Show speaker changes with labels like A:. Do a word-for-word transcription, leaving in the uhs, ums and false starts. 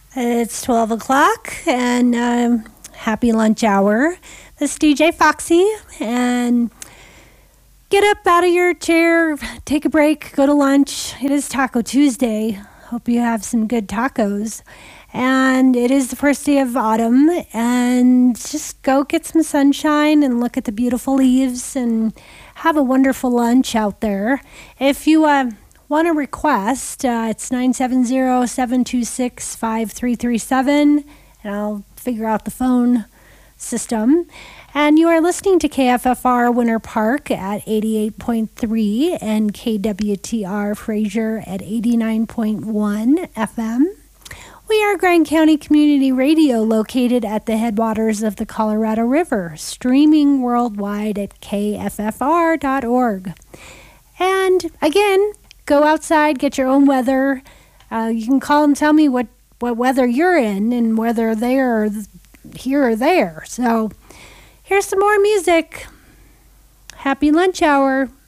A: It's twelve o'clock and um, happy lunch hour. This is D J Foxy, and get up out of your chair, take a break, go to lunch. It is Taco Tuesday. Hope you have some good tacos. And it is the first day of autumn, and just go get some sunshine and look at the beautiful leaves and have a wonderful lunch out there. If you uh, want to request, uh, it's nine seven zero, seven two six, five three three seven, and I'll figure out the phone system. And you are listening to K F F R Winter Park at eighty-eight point three and K W T R Fraser at eighty-nine point one F M. We are Grand County Community Radio, located at the headwaters of the Colorado River, streaming worldwide at K F F R dot org. And again, go outside, get your own weather. Uh, you can call and tell me what, what weather you're in and whether they're here or there. So here's some more music. Happy lunch hour.